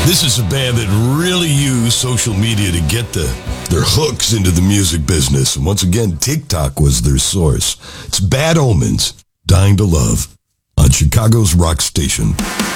This is a band that really used social media to get their hooks into the music business. And once again, TikTok was their source. It's Bad Omens, Dying to Love, on Chicago's Rock Station.